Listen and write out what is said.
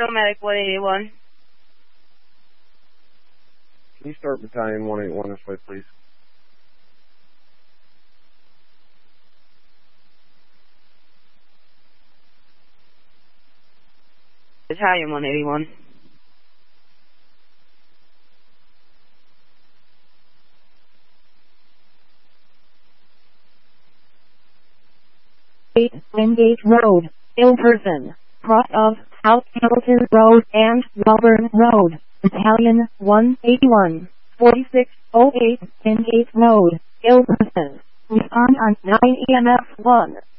Medic 181. Can you start Battalion 181 this way, please? Battalion 181. Wingate Road, Ilverson, cross of South Hamilton Road and Melbourne Road, Battalion 181, 4608 Wingate Road, Ilverson. Respond on 9 EMF 1.